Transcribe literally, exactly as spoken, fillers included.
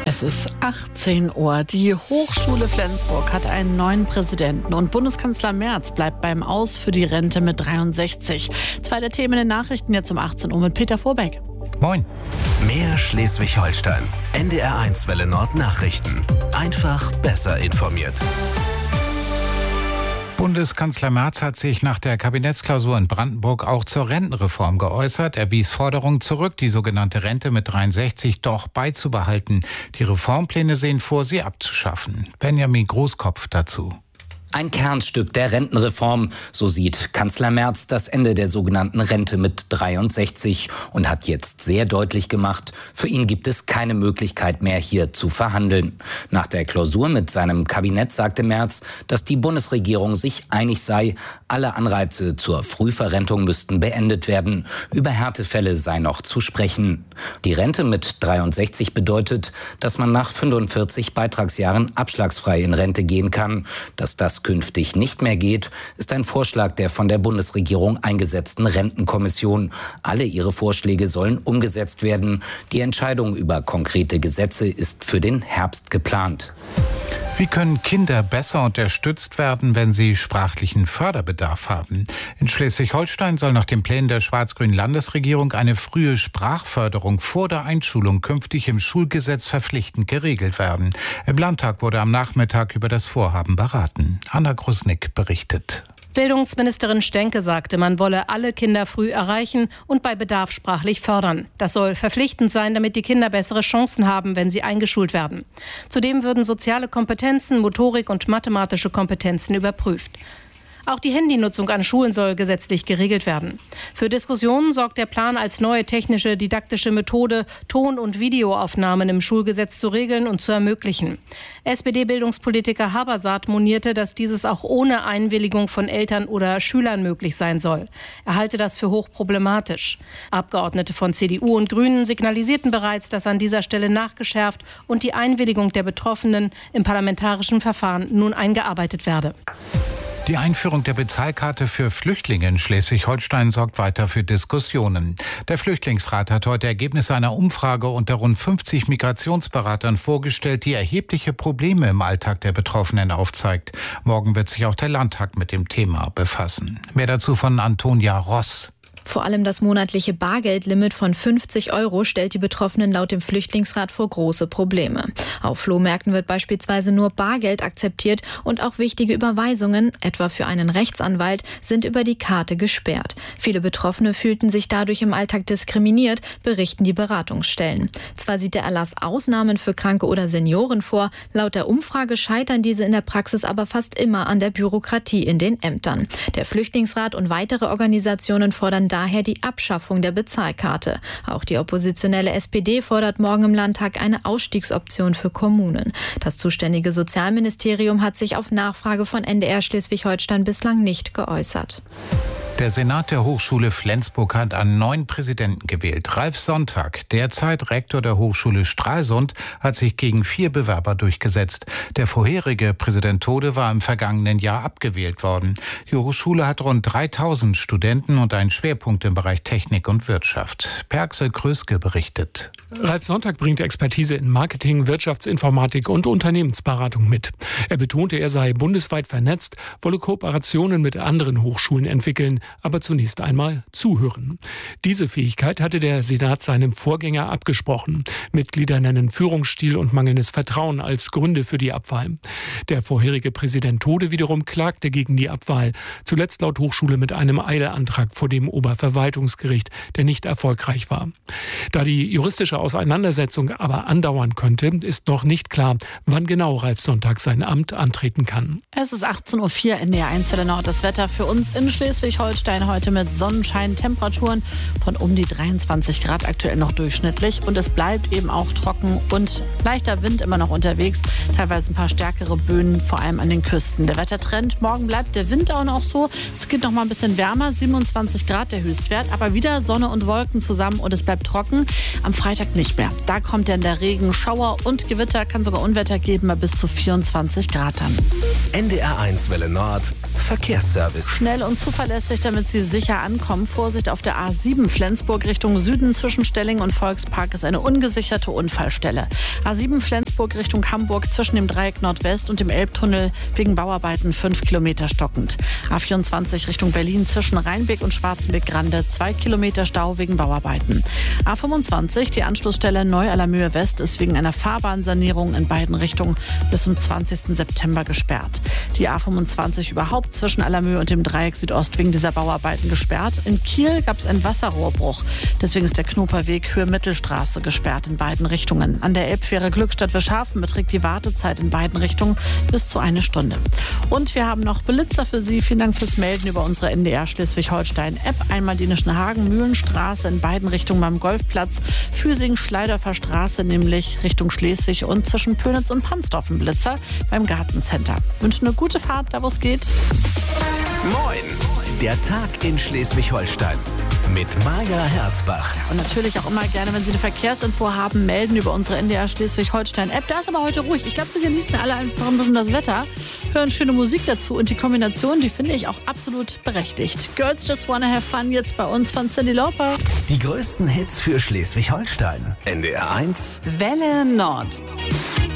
Es ist achtzehn Uhr. Die Hochschule Flensburg hat einen neuen Präsidenten und Bundeskanzler Merz bleibt beim Aus für die Rente mit dreiundsechzig. Zwei der Themen in den Nachrichten jetzt um achtzehn Uhr mit Peter Vorbeck. Moin. Mehr Schleswig-Holstein. N D R eins Welle Nord Nachrichten. Einfach besser informiert. Bundeskanzler Merz hat sich nach der Kabinettsklausur in Brandenburg auch zur Rentenreform geäußert. Er wies Forderungen zurück, die sogenannte Rente mit dreiundsechzig doch beizubehalten. Die Reformpläne sehen vor, sie abzuschaffen. Benjamin Großkopf dazu. Ein Kernstück der Rentenreform, so sieht Kanzler Merz das Ende der sogenannten Rente mit dreiundsechzig und hat jetzt sehr deutlich gemacht, für ihn gibt es keine Möglichkeit mehr, hier zu verhandeln. Nach der Klausur mit seinem Kabinett sagte Merz, dass die Bundesregierung sich einig sei, alle Anreize zur Frühverrentung müssten beendet werden. Über Härtefälle sei noch zu sprechen. Die Rente mit dreiundsechzig bedeutet, dass man nach fünfundvierzig Beitragsjahren abschlagsfrei in Rente gehen kann. Dass das künftig nicht mehr geht, ist ein Vorschlag der von der Bundesregierung eingesetzten Rentenkommission. Alle ihre Vorschläge sollen umgesetzt werden. Die Entscheidung über konkrete Gesetze ist für den Herbst geplant. Wie können Kinder besser unterstützt werden, wenn sie sprachlichen Förderbedarf haben? In Schleswig-Holstein soll nach den Plänen der schwarz-grünen Landesregierung eine frühe Sprachförderung vor der Einschulung künftig im Schulgesetz verpflichtend geregelt werden. Im Landtag wurde am Nachmittag über das Vorhaben beraten. Anna Grusnick berichtet. Bildungsministerin Stenke sagte, man wolle alle Kinder früh erreichen und bei Bedarf sprachlich fördern. Das soll verpflichtend sein, damit die Kinder bessere Chancen haben, wenn sie eingeschult werden. Zudem würden soziale Kompetenzen, Motorik und mathematische Kompetenzen überprüft. Auch die Handynutzung an Schulen soll gesetzlich geregelt werden. Für Diskussionen sorgt der Plan, als neue technische, didaktische Methode Ton- und Videoaufnahmen im Schulgesetz zu regeln und zu ermöglichen. S P D-Bildungspolitiker Habersaat monierte, dass dieses auch ohne Einwilligung von Eltern oder Schülern möglich sein soll. Er halte das für hochproblematisch. Abgeordnete von C D U und Grünen signalisierten bereits, dass an dieser Stelle nachgeschärft und die Einwilligung der Betroffenen im parlamentarischen Verfahren nun eingearbeitet werde. Die Einführung der Bezahlkarte für Flüchtlinge in Schleswig-Holstein sorgt weiter für Diskussionen. Der Flüchtlingsrat hat heute Ergebnisse einer Umfrage unter rund fünfzig Migrationsberatern vorgestellt, die erhebliche Probleme im Alltag der Betroffenen aufzeigt. Morgen wird sich auch der Landtag mit dem Thema befassen. Mehr dazu von Antonia Ross. Vor allem das monatliche Bargeldlimit von fünfzig Euro stellt die Betroffenen laut dem Flüchtlingsrat vor große Probleme. Auf Flohmärkten wird beispielsweise nur Bargeld akzeptiert und auch wichtige Überweisungen, etwa für einen Rechtsanwalt, sind über die Karte gesperrt. Viele Betroffene fühlten sich dadurch im Alltag diskriminiert, berichten die Beratungsstellen. Zwar sieht der Erlass Ausnahmen für Kranke oder Senioren vor, laut der Umfrage scheitern diese in der Praxis aber fast immer an der Bürokratie in den Ämtern. Der Flüchtlingsrat und weitere Organisationen fordern daher die Abschaffung der Bezahlkarte. Auch die oppositionelle S P D fordert morgen im Landtag eine Ausstiegsoption für Kommunen. Das zuständige Sozialministerium hat sich auf Nachfrage von N D R Schleswig-Holstein bislang nicht geäußert. Der Senat der Hochschule Flensburg hat einen neuen Präsidenten gewählt. Ralf Sonntag, derzeit Rektor der Hochschule Stralsund, hat sich gegen vier Bewerber durchgesetzt. Der vorherige Präsident Tode war im vergangenen Jahr abgewählt worden. Die Hochschule hat rund dreitausend Studenten und einen Schwerpunkt im Bereich Technik und Wirtschaft. Per-Axel Kröske berichtet. Ralf Sonntag bringt Expertise in Marketing, Wirtschaftsinformatik und Unternehmensberatung mit. Er betonte, er sei bundesweit vernetzt, wolle Kooperationen mit anderen Hochschulen entwickeln, aber zunächst einmal zuhören. Diese Fähigkeit hatte der Senat seinem Vorgänger abgesprochen. Mitglieder nennen Führungsstil und mangelndes Vertrauen als Gründe für die Abwahl. Der vorherige Präsident Tode wiederum klagte gegen die Abwahl, zuletzt laut Hochschule mit einem Eilantrag vor dem Oberverwaltungsgericht, der nicht erfolgreich war. Da die juristische Auseinandersetzung aber andauern könnte, ist noch nicht klar, wann genau Ralf Sonntag sein Amt antreten kann. Es ist achtzehn Uhr vier, N D R eins Welle Nord. Das Wetter für uns in Schleswig-Holstein heute mit Sonnenschein, Temperaturen von um die dreiundzwanzig Grad, aktuell noch durchschnittlich. Und es bleibt eben auch trocken und leichter Wind immer noch unterwegs. Teilweise ein paar stärkere Böen, vor allem an den Küsten. Der Wettertrend, morgen bleibt der Wind auch noch so. Es geht noch mal ein bisschen wärmer, siebenundzwanzig Grad der Höchstwert. Aber wieder Sonne und Wolken zusammen und es bleibt trocken. Am Freitag nicht mehr. Da kommt dann der Regen, Schauer und Gewitter, kann sogar Unwetter geben, bei bis zu vierundzwanzig Grad dann. N D R eins Welle Nord. Verkehrsservice. Schnell und zuverlässig, damit Sie sicher ankommen. Vorsicht auf der A sieben Flensburg Richtung Süden zwischen Stelling und Volkspark ist eine ungesicherte Unfallstelle. A sieben Flensburg Richtung Hamburg zwischen dem Dreieck Nordwest und dem Elbtunnel wegen Bauarbeiten fünf Kilometer stockend. A vierundzwanzig Richtung Berlin zwischen Rheinbeck und Schwarzenbeck-Grande zwei Kilometer Stau wegen Bauarbeiten. A fünfundzwanzig, die Anschlussstelle Neu-Allermöhe West ist wegen einer Fahrbahnsanierung in beiden Richtungen bis zum zwanzigsten September gesperrt. Die A fünfundzwanzig überhaupt zwischen Allermöhe und dem Dreieck Südost wegen dieser Bauarbeiten gesperrt. In Kiel gab es einen Wasserrohrbruch. Deswegen ist der Knoperweg Höhe-Mittelstraße gesperrt in beiden Richtungen. An der Elbfähre Glückstadt-Wischhafen beträgt die Wartezeit in beiden Richtungen bis zu eine Stunde. Und wir haben noch Blitzer für Sie. Vielen Dank fürs Melden über unsere N D R Schleswig-Holstein-App. Einmal die Nischenhagen, Mühlenstraße in beiden Richtungen beim Golfplatz, Füsing-Schleidorfer Straße nämlich Richtung Schleswig und zwischen Pönitz und Pansdorf ein Blitzer beim Gartencenter. Wünsche eine gute Fahrt, da wo es geht. Moin! Der Tag in Schleswig-Holstein mit Maja Herzbach. Und natürlich auch immer gerne, wenn Sie eine Verkehrsinfo haben, melden über unsere N D R Schleswig-Holstein-App. Da ist aber heute ruhig. Ich glaube, Sie genießen alle einfach ein bisschen das Wetter, hören schöne Musik dazu und die Kombination, die finde ich auch absolut berechtigt. Girls Just Wanna Have Fun jetzt bei uns von Cyndi Lauper. Die größten Hits für Schleswig-Holstein. N D R eins Welle Nord.